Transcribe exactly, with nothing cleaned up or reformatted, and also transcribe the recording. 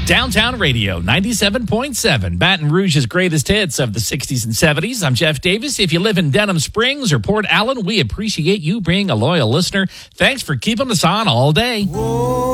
Downtown Radio, ninety-seven point seven, Baton Rouge's greatest hits of the sixties and seventies. I'm Jeff Davis. If you live in Denham Springs or Port Allen, we appreciate you being a loyal listener. Thanks for keeping us on all day. Whoa.